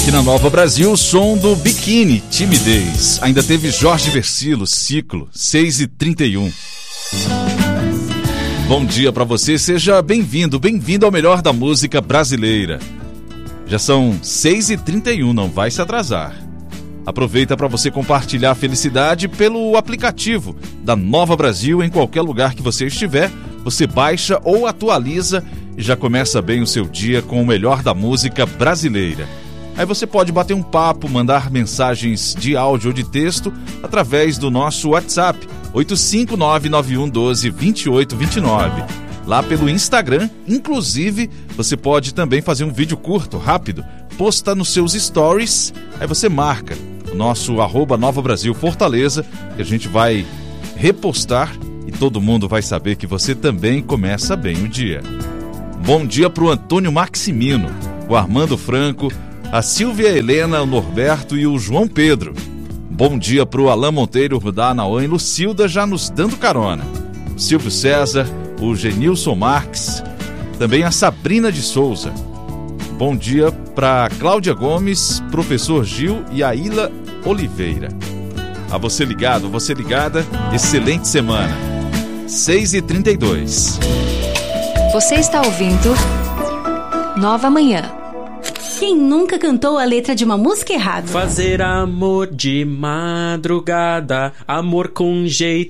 Aqui na Nova Brasil, o som do Biquíni, Timidez. Ainda teve Jorge Versilo, Ciclo, 6h31. Bom dia pra você, seja bem-vindo ao melhor da música brasileira. Já são 6h31, não vai se atrasar. Aproveita para você compartilhar a felicidade pelo aplicativo da Nova Brasil. Em qualquer lugar que você estiver, você baixa ou atualiza e já começa bem o seu dia com o melhor da música brasileira. Aí você pode bater um papo, mandar mensagens de áudio ou de texto através do nosso WhatsApp 85991122829. Lá pelo Instagram, inclusive, você pode também fazer um vídeo curto, rápido, posta nos seus stories, aí você marca o nosso @Nova Brasil Fortaleza, que a gente vai repostar e todo mundo vai saber que você também começa bem o dia. Bom dia para o Antônio Maximino, o Armando Franco, a Silvia Helena, o Norberto e o João Pedro. Bom dia para o Alain Monteiro, o Danaon e Lucilda já nos dando carona. O Silvio César, o Genilson Marques, também a Sabrina de Souza. Bom dia para Cláudia Gomes, professor Gil e a Ila Oliveira. A você ligado, você ligada, excelente semana. 6h32. Você está ouvindo Nova Manhã. Quem nunca cantou a letra de uma música errada? Fazer amor de madrugada, amor com jeito